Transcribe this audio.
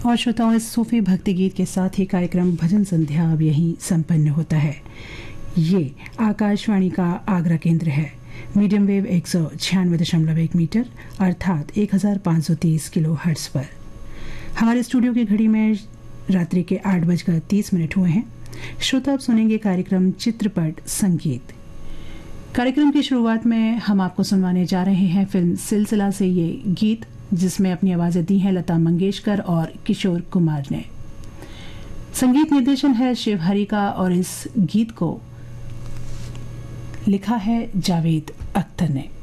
और श्रोताओं, इस सूफी भक्ति गीत के साथ ही कार्यक्रम भजन संध्या अब यहीं संपन्न होता है। ये आकाशवाणी का आगरा केंद्र है। मीडियम वेव 196.1 मीटर अर्थात 1530 किलो हर्ट्ज पर। हमारे स्टूडियो की घड़ी में रात्रि के 8:30 हुए हैं। श्रोता अब सुनेंगे कार्यक्रम चित्रपट संगीत। कार्यक्रम की शुरुआत में हम आपको सुनवाने जा रहे हैं फिल्म सिलसिला से ये गीत, जिसमें अपनी आवाजें दी हैं लता मंगेशकर और किशोर कुमार ने। संगीत निर्देशन है शिव हरि का और इस गीत को लिखा है जावेद अख्तर ने।